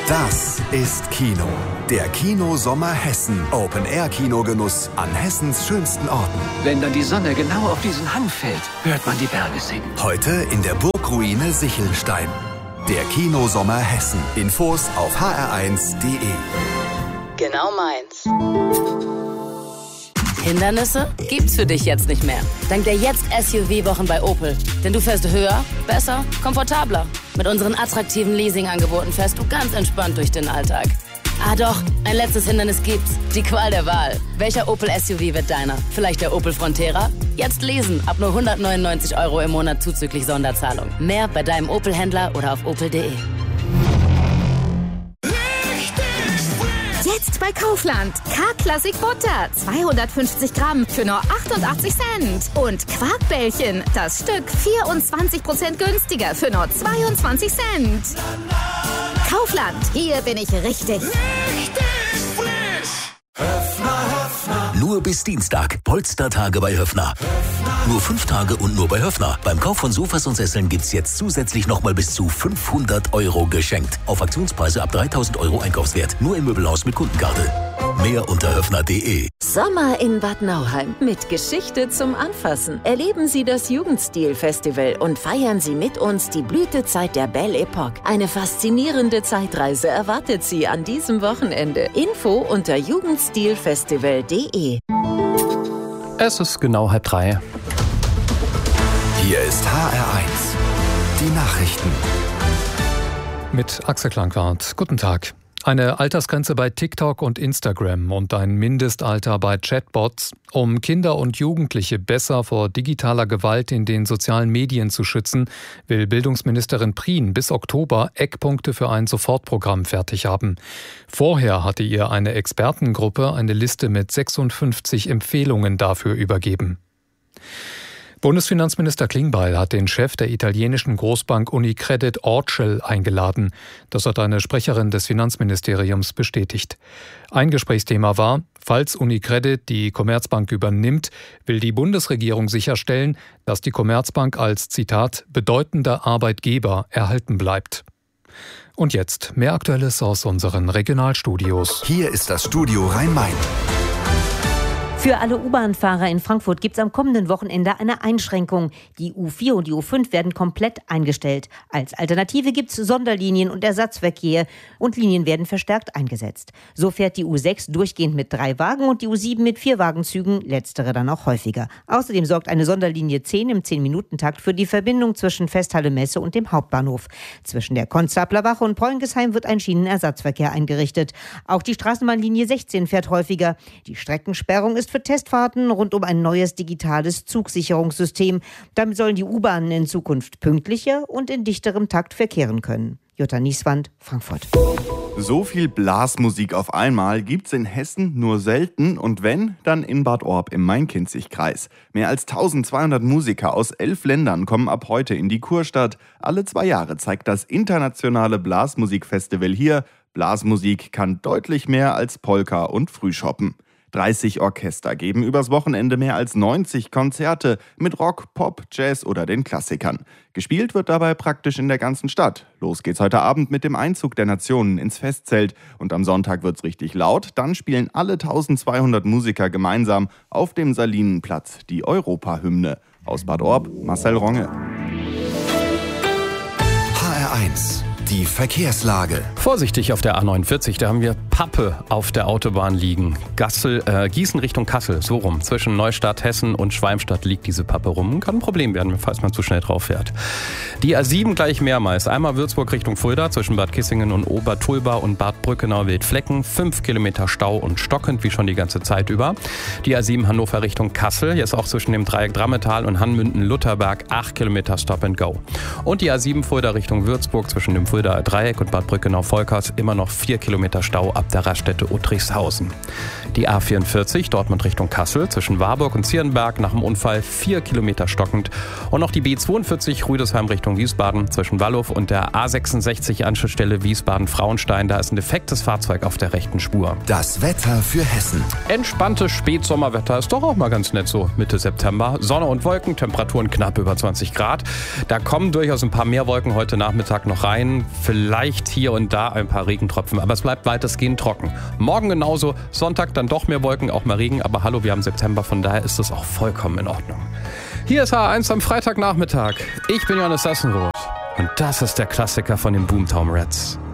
Das ist Kino. Der Kino-Sommer Hessen. Open-Air-Kinogenuss an Hessens schönsten Orten. Wenn dann die Sonne genau auf diesen Hang fällt, hört man die Berge singen. Heute in der Burgruine Sichelstein. Der Kino-Sommer Hessen. Infos auf hr1.de. Genau meins. Hindernisse gibt's für dich jetzt nicht mehr. Dank der Jetzt-SUV-Wochen bei Opel. Denn du fährst höher, besser, komfortabler. Mit unseren attraktiven Leasing-Angeboten fährst du ganz entspannt durch den Alltag. Ah doch, ein letztes Hindernis gibt's. Die Qual der Wahl. Welcher Opel-SUV wird deiner? Vielleicht der Opel Frontera? Jetzt lesen, ab nur 199 € im Monat zuzüglich Sonderzahlung. Mehr bei deinem Opel-Händler oder auf opel.de. Jetzt bei Kaufland. K-Klassik Butter. 250 Gramm für nur 88 Cent. Und Quarkbällchen. Das Stück 24% günstiger für nur 22 Cent. Kaufland. Hier bin ich richtig. Nur bis Dienstag. Polstertage bei Höffner. Nur 5 Tage und nur bei Höffner. Beim Kauf von Sofas und Sesseln gibt's jetzt zusätzlich nochmal bis zu 500 € geschenkt. Auf Aktionspreise ab 3.000 € Einkaufswert. Nur im Möbelhaus mit Kundenkarte. Mehr unter höffner.de. Sommer in Bad Nauheim mit Geschichte zum Anfassen. Erleben Sie das Jugendstil-Festival und feiern Sie mit uns die Blütezeit der Belle Epoque. Eine faszinierende Zeitreise erwartet Sie an diesem Wochenende. Info unter jugendstilfestival.de. Es ist genau 2:30. Hier ist HR1. Die Nachrichten. Mit Axel Klangwart. Guten Tag. Eine Altersgrenze bei TikTok und Instagram und ein Mindestalter bei Chatbots, um Kinder und Jugendliche besser vor digitaler Gewalt in den sozialen Medien zu schützen, will Bildungsministerin Prien bis Oktober Eckpunkte für ein Sofortprogramm fertig haben. Vorher hatte ihr eine Expertengruppe eine Liste mit 56 Empfehlungen dafür übergeben. Bundesfinanzminister Klingbeil hat den Chef der italienischen Großbank Unicredit Orcel eingeladen. Das hat eine Sprecherin des Finanzministeriums bestätigt. Ein Gesprächsthema war, falls Unicredit die Commerzbank übernimmt, will die Bundesregierung sicherstellen, dass die Commerzbank als, Zitat, bedeutender Arbeitgeber erhalten bleibt. Und jetzt mehr Aktuelles aus unseren Regionalstudios. Hier ist das Studio Rhein-Main. Für alle U-Bahn-Fahrer in Frankfurt gibt es am kommenden Wochenende eine Einschränkung. Die U4 und die U5 werden komplett eingestellt. Als Alternative gibt es Sonderlinien und Ersatzverkehr und Linien werden verstärkt eingesetzt. So fährt die U6 durchgehend mit 3 Wagen und die U7 mit 4 Wagenzügen, letztere dann auch häufiger. Außerdem sorgt eine Sonderlinie 10 im 10-Minuten-Takt für die Verbindung zwischen Festhalle Messe und dem Hauptbahnhof. Zwischen der Konstablerwache und Preungesheim wird ein Schienenersatzverkehr eingerichtet. Auch die Straßenbahnlinie 16 fährt häufiger. Die Streckensperrung ist für Testfahrten rund um ein neues digitales Zugsicherungssystem. Damit sollen die U-Bahnen in Zukunft pünktlicher und in dichterem Takt verkehren können. Jutta Nieswand, Frankfurt. So viel Blasmusik auf einmal gibt's in Hessen nur selten und wenn, dann in Bad Orb im Main-Kinzig-Kreis. Mehr als 1200 Musiker aus 11 Ländern kommen ab heute in die Kurstadt. Alle 2 Jahre zeigt das internationale Blasmusikfestival hier. Blasmusik kann deutlich mehr als Polka und Frühschoppen. 30 Orchester geben übers Wochenende mehr als 90 Konzerte mit Rock, Pop, Jazz oder den Klassikern. Gespielt wird dabei praktisch in der ganzen Stadt. Los geht's heute Abend mit dem Einzug der Nationen ins Festzelt. Und am Sonntag wird's richtig laut. Dann spielen alle 1200 Musiker gemeinsam auf dem Salinenplatz die Europahymne. Aus Bad Orb, Marcel Ronge. HR1. Die Verkehrslage. Vorsichtig auf der A49, da haben wir Pappe auf der Autobahn liegen. Gießen Richtung Kassel, so rum. Zwischen Neustadt, Hessen und Schwalmstadt liegt diese Pappe rum. Kann ein Problem werden, falls man zu schnell drauf fährt. Die A7 gleich mehrmals. Einmal Würzburg Richtung Fulda, zwischen Bad Kissingen und Obertulba und Bad Brückenau Wildflecken. 5 Kilometer Stau und stockend, wie schon die ganze Zeit über. Die A7 Hannover Richtung Kassel, jetzt auch zwischen dem Dreieck Drammetal und Hanmünden-Lutherberg. 8 Kilometer Stop and Go. Und die A7 Fulda Richtung Würzburg, zwischen dem Fulda Dreieck und Bad Brückenau-Volkers immer noch 4 Kilometer Stau ab der Raststätte Uttrichshausen. Die A44 Dortmund Richtung Kassel zwischen Warburg und Zierenberg nach dem Unfall 4 Kilometer stockend. Und noch die B42 Rüdesheim Richtung Wiesbaden zwischen Wallow und der A66 Anschlussstelle Wiesbaden-Frauenstein. Da ist ein defektes Fahrzeug auf der rechten Spur. Das Wetter für Hessen. Entspanntes Spätsommerwetter ist doch auch mal ganz nett so Mitte September. Sonne und Wolken, Temperaturen knapp über 20 Grad. Da kommen durchaus ein paar mehr Wolken heute Nachmittag noch rein. Vielleicht hier und da ein paar Regentropfen, aber es bleibt weitestgehend trocken. Morgen genauso, Sonntag dann doch mehr Wolken, auch mal Regen, aber hallo, wir haben September, von daher ist es auch vollkommen in Ordnung. Hier ist H1 am Freitagnachmittag. Ich bin Johannes Sassenroth und das ist der Klassiker von den Boomtown Rats.